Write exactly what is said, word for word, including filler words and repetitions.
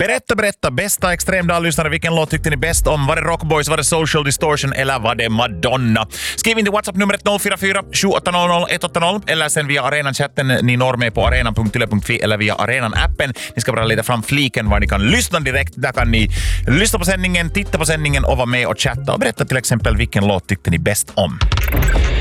Berätta, berätta. Bästa Extremdag-lyssnare, vilken låt tyckte ni bäst om? Var det Rockboys, var det Social Distortion eller var det Madonna? Skriv in till WhatsApp-numret noll fyra fyra sju åtta noll noll ett åtta noll eller sen via Arenan-chatten. Ni når med på arena punkt yle punkt fi eller via Arenan-appen. Ni ska bara leta fram fliken var ni kan lyssna direkt. Där kan ni lyssna på sändningen, titta på sändningen och vara med och chatta och berätta till exempel vilken låt tyckte ni bäst om.